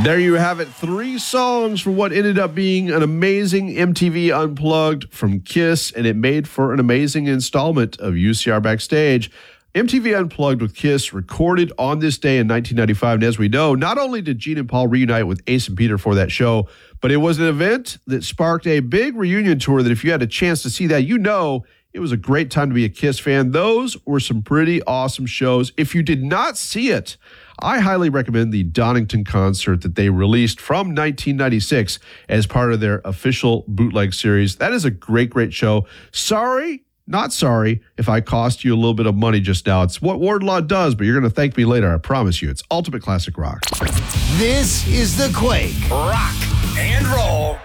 There you have it. 3 songs from what ended up being an amazing MTV Unplugged from Kiss, and it made for an amazing installment of UCR Backstage. MTV Unplugged with Kiss recorded on this day in 1995. And as we know, not only did Gene and Paul reunite with Ace and Peter for that show, but it was an event that sparked a big reunion tour that if you had a chance to see that, you know it was a great time to be a Kiss fan. Those were some pretty awesome shows. If you did not see it, I highly recommend the Donington concert that they released from 1996 as part of their official bootleg series. That is a great, great show. Not sorry if I cost you a little bit of money just now. It's what Wardlaw does, but you're going to thank me later. I promise you. It's Ultimate Classic Rock. This is The Quake. Rock and roll.